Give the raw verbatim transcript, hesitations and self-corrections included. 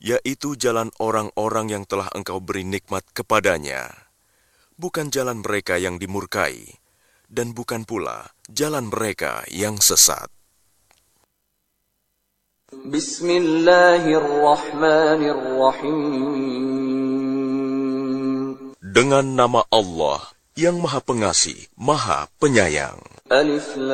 yaitu jalan orang-orang yang telah Engkau beri nikmat kepadanya, bukan jalan mereka yang dimurkai, dan bukan pula jalan mereka yang sesat. Bismillahirrahmanirrahim. Dengan nama Allah yang Maha Pengasih, Maha Penyayang. Alif